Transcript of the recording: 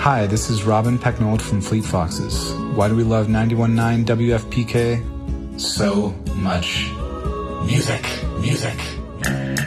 Hi, this is Robin Pecknold from Fleet Foxes. Why do we love 91.9 WFPK so much? Music, music.